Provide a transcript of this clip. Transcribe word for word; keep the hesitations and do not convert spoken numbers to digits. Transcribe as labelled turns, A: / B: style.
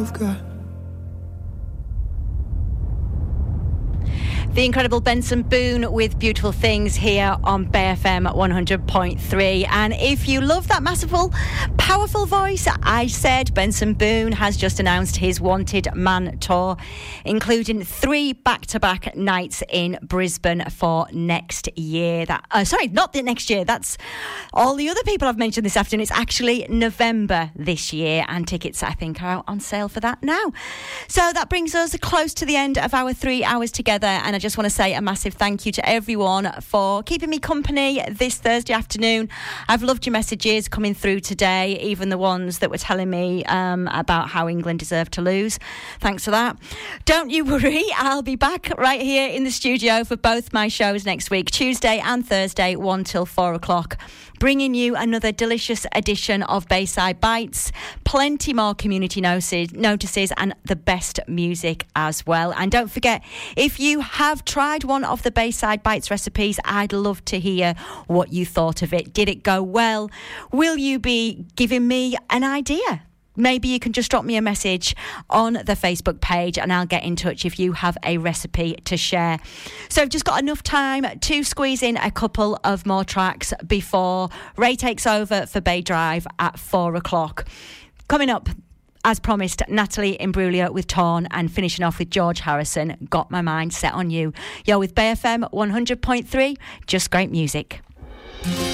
A: I've got.
B: The incredible Benson Boone with Beautiful Things here on Bay F M one hundred point three. And if you love that masterful, powerful voice, I said Benson Boone has just announced his Wanted Man tour, including three back-to-back nights in Brisbane for next year. That uh, Sorry, not the next year. That's all the other people I've mentioned this afternoon. It's actually November this year, and tickets, I think, are out on sale for that now. So that brings us close to the end of our three hours together, and I just want to say a massive thank you to everyone for keeping me company this Thursday afternoon. I've loved your messages coming through today, even the ones that were telling me um, about how England deserved to lose. Thanks for that. Don't you worry, I'll be back right here in the studio for both my shows next week, Tuesday and Thursday, one till four o'clock. Bringing you another delicious edition of Bayside Bites, plenty more community notices, notices and the best music as well. And don't forget, if you have tried one of the Bayside Bites recipes, I'd love to hear what you thought of it. Did it go well? Will you be giving me an idea? Maybe you can just drop me a message on the Facebook page and I'll get in touch if you have a recipe to share. So I've just got enough time to squeeze in a couple of more tracks before Ray takes over for Bay Drive at four o'clock. Coming up, as promised, Natalie Imbruglia with Torn, and finishing off with George Harrison, Got My Mind Set on You. You're with Bay F M one hundred point three, just great music.